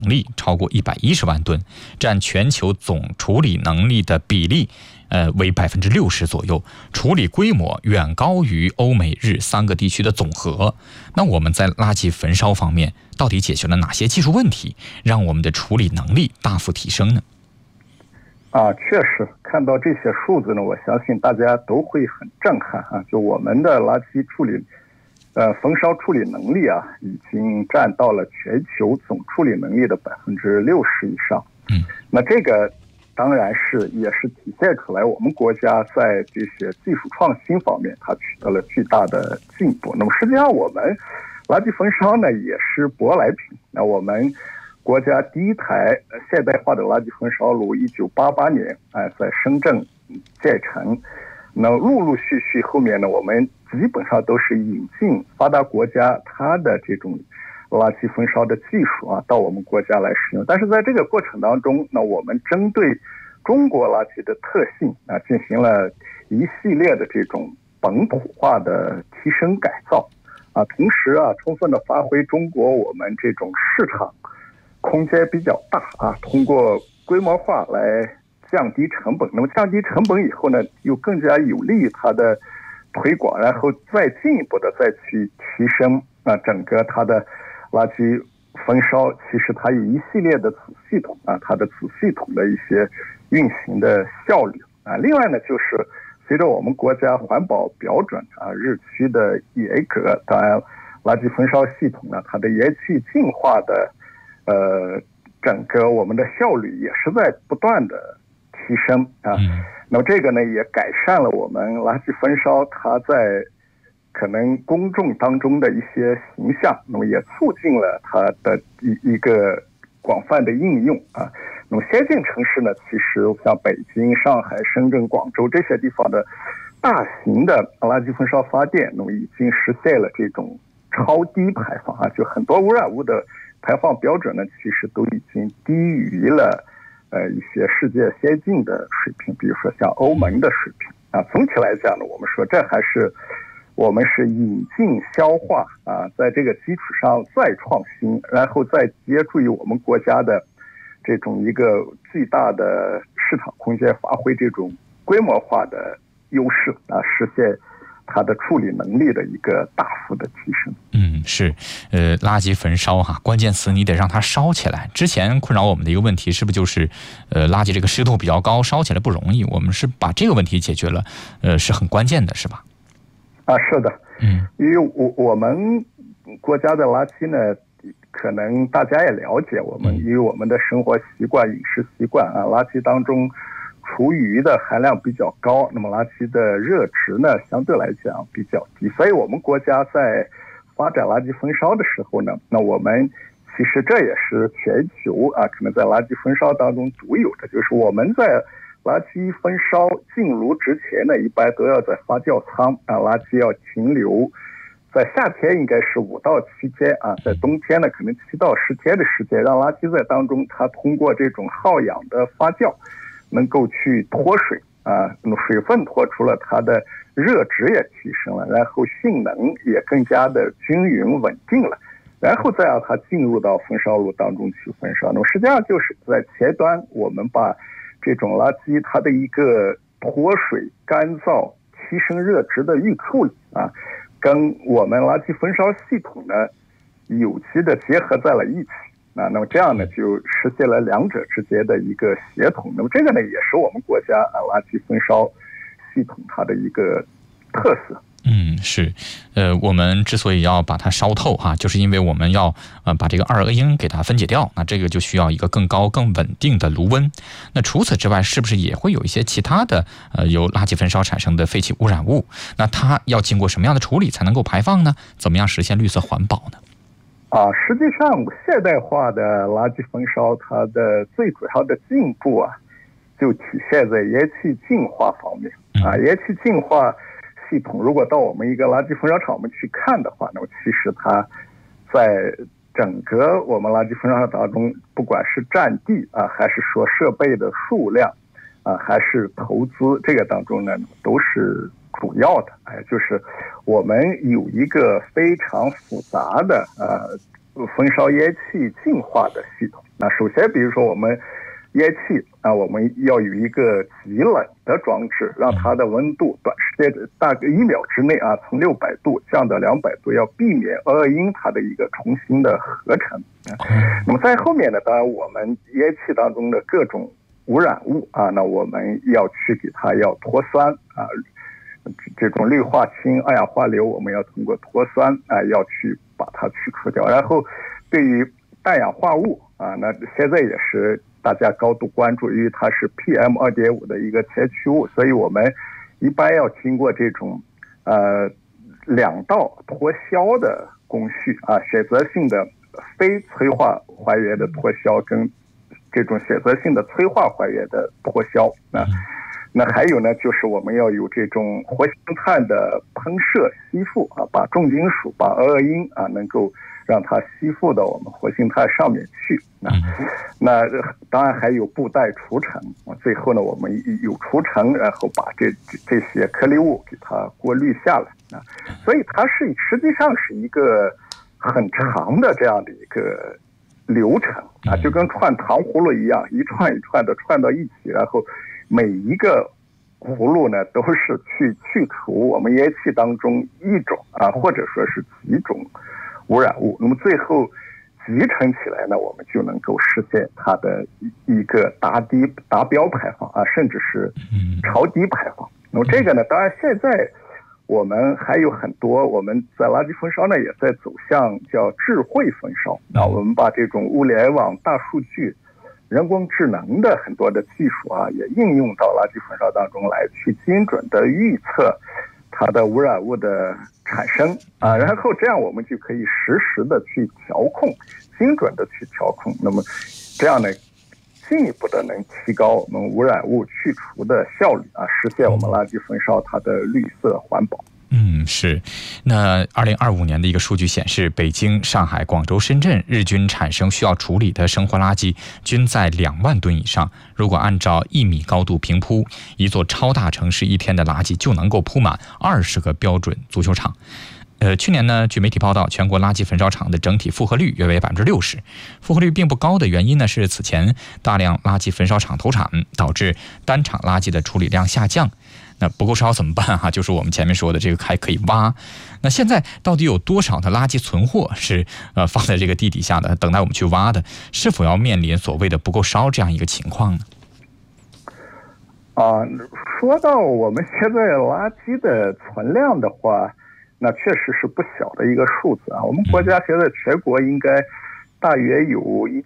力超过110万吨，占全球总处理能力的比例为60%左右，处理规模远高于欧美日3个地区的总和。那我们在垃圾焚烧方面到底解决了哪些技术问题，让我们的处理能力大幅提升呢？ 确实看到这些数字呢，我相信大家都会很震撼啊！就我们的垃圾处理，焚烧处理能力啊，已经占到了全球总处理能力的60%以上。那这个当然也是体现出来我们国家在这些技术创新方面，它取得了巨大的进步。那么实际上我们垃圾焚烧呢也是舶来品。那我们国家第一台现代化的垃圾焚烧炉1988年在深圳建成。那陆陆续续后面呢，我们基本上都是引进发达国家它的这种垃圾焚烧的技术啊，到我们国家来使用。但是在这个过程当中，那我们针对中国垃圾的特性啊，进行了一系列的这种本土化的提升改造啊，同时啊，充分的发挥中国我们这种市场空间比较大啊，通过规模化来降低成本。那么降低成本以后呢，又更加有利于它的推广，然后再进一步的再去提升整个它的垃圾焚烧。其实它有一系列的子系统啊，它的子系统的一些运行的效率啊。另外呢，就是随着我们国家环保标准啊日趋的严格，当然垃圾焚烧系统呢，它的烟气净化的整个我们的效率也是在不断的提升啊。那么这个呢，也改善了我们垃圾焚烧它在可能公众当中的一些形象，那么也促进了它的一个广泛的应用啊。那么先进城市呢，其实像北京、上海、深圳、广州这些地方的大型的垃圾焚烧发电，那么已经实现了这种超低排放啊，就很多污染物的排放标准呢，其实都已经低于了一些世界先进的水平，比如说像欧盟的水平啊。总体来讲呢，我们说这还是我们是引进消化啊，在这个基础上再创新，然后再借助于我们国家的这种一个巨大的市场空间，发挥这种规模化的优势啊，实现它的处理能力的一个大幅的提升。 是，垃圾焚烧关键词你得让它烧起来。之前困扰我们的一个问题是不是就是，垃圾这个湿度比较高，烧起来不容易？我们是把这个问题解决了，是很关键的，是吧？ 是的，因为我们国家的垃圾呢，可能大家也了解，因为我们的生活习惯、饮食习惯啊，垃圾当中厨余的含量比较高，那么垃圾的热值呢相对来讲比较低，所以我们国家在发展垃圾焚烧的时候呢，那我们其实这也是全球啊可能在垃圾焚烧当中独有的，就是我们在垃圾焚烧进炉之前呢，一般都要在发酵舱啊，垃圾要停留在夏天应该是5到7天啊，在冬天呢可能7到10天的时间，让垃圾在当中它通过这种耗氧的发酵能够去脱水啊，那么水分脱出了，它的热值也提升了，然后性能也更加的均匀稳定了，然后再让它进入到焚烧炉当中去焚烧。那么实际上就是在前端我们把这种垃圾它的一个脱水、干燥、提升热值的预处理啊，跟我们垃圾焚烧系统呢有机的结合在了一起啊，那么这样呢就实现了两者之间的一个协同。那么这个呢也是我们国家垃圾焚烧系统它的一个特色。 是，我们之所以要把它烧透就是因为我们要把这个二恶英给它分解掉，那这个就需要一个更高、更稳定的炉温。那除此之外，是不是也会有一些其他的由垃圾焚烧产生的废气污染物？那它要经过什么样的处理才能够排放呢？怎么样实现绿色环保呢？ 实际上现代化的垃圾焚烧它的最主要的进步就体现在烟气净化方面烟气净化系统如果到我们一个垃圾焚烧厂我们去看的话，那么其实它在整个我们垃圾焚烧厂当中，不管是占地还是说设备的数量还是投资，这个当中呢都是主要的。就是我们有一个非常复杂的焚烧烟气净化的系统。 那首先，比如说我们液气啊，我们要有一个极冷的装置，让它的温度短时间大概1秒之内啊，从600度降到200度，要避免2恶英它的一个重新的合成。那么在后面呢，当然我们液气当中的各种污染物啊，那我们要去给它要脱酸啊，这种氯化氢、二氧化硫，我们要通过脱酸啊，要去把它去除掉。然后对于氮氧化物啊，那现在也是大家高度关注，因为它是 PM2.5 的一个前驱物，所以我们一般要经过这种2道脱硝的工序啊，选择性的非催化还原的脱硝跟这种选择性的催化还原的脱硝啊。那还有呢，就是我们要有这种活性炭的喷射吸附啊，把重金属、把2恶英啊，能够让它吸附到我们活性炭上面去。那当然还有布袋除尘，最后呢，我们有除尘，然后把这些颗粒物给它过滤下来啊。所以它实际上是一个很长的这样的一个流程啊，就跟串糖葫芦一样，一串一串的串到一起，然后每一个葫芦呢都是去除我们液气当中一种啊，或者说是几种污染物，那么最后集成起来呢，我们就能够实现它的一个达标排放啊，甚至是超低排放。那么这个呢，当然现在我们还有很多，我们在垃圾焚烧呢也在走向叫智慧焚烧啊，我们把这种物联网、大数据、人工智能的很多的技术啊，也应用到垃圾焚烧当中来，去精准的预测它的污染物的产生啊，然后这样我们就可以实时的去调控，精准的去调控。那么这样呢，进一步的能提高我们污染物去除的效率啊，实现我们垃圾焚烧它的绿色环保。 是。那2025年的一个数据显示，北京、上海、广州、深圳日均产生需要处理的生活垃圾均在2万吨以上。如果按照1米高度平铺，一座超大城市1天的垃圾就能够铺满20个标准足球场。去年呢，据媒体报道，全国垃圾焚烧厂的整体负荷率约为60%。负荷率并不高的原因呢，是此前大量垃圾焚烧厂投产，导致单场垃圾的处理量下降。那不够烧怎么办啊？就是我们前面说的这个还可以挖。那现在到底有多少的垃圾存货是放在这个地底下的，等待我们去挖的？是否要面临所谓的不够烧这样一个情况呢？ 说到我们现在垃圾的存量的话，那确实是不小的一个数字啊。我们国家现在全国应该大约有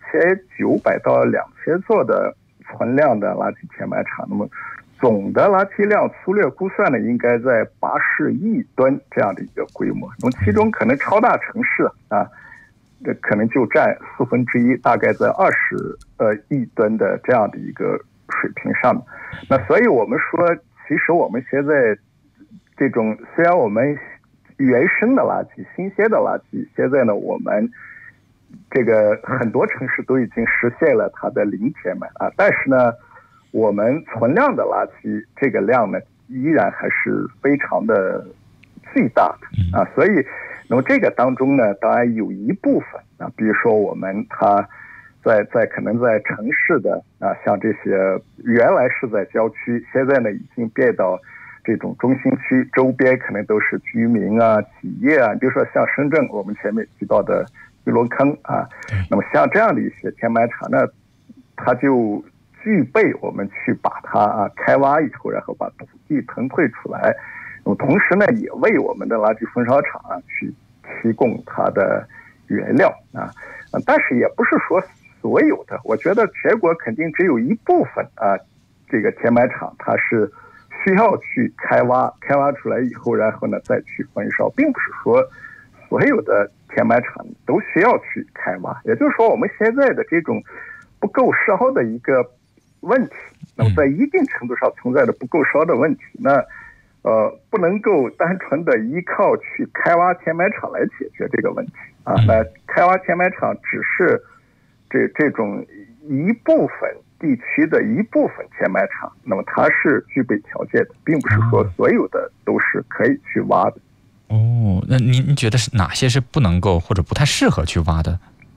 1900到2000座的存量的垃圾填埋场，那么总的垃圾量粗略估算呢，应该在80亿吨这样的一个规模。那么其中可能超大城市啊，可能就占1/4，大概在20亿吨的这样的一个水平上面。那所以我们说，其实我们现在这种虽然我们原生的垃圾、新鲜的垃圾，现在呢我们这个很多城市都已经实现了它的零填埋啊，但是呢，我们存量的垃圾这个量呢，依然还是非常的巨大的啊，所以那么这个当中呢，当然有一部分啊，比如说我们它在可能在城市的啊，像这些原来是在郊区，现在呢已经变到这种中心区，周边可能都是居民啊、企业啊，比如说像深圳，我们前面提到的玉龙坑啊，那么像这样的一些填埋场呢，它就具备我们去把它开挖以后，然后把土地腾退出来，那么同时呢，也为我们的垃圾焚烧厂去提供它的原料啊，但是也不是说所有的，我觉得全国肯定只有一部分啊，这个填埋场它是需要去开挖出来以后，然后呢再去焚烧，并不是说所有的填埋场都需要去开挖。也就是说，我们现在的这种不够烧的一个问题，那么在一定程度上存在的不够烧的问题，那不能够单纯的依靠去开挖填埋场来解决这个问题啊。那开挖填埋场只是这种一部分地区的一部分填埋场，那么它是具备条件的，并不是说所有的都是可以去挖的。 那您觉得是哪些是不能够或者不太适合去挖的？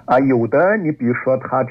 有的你比如说它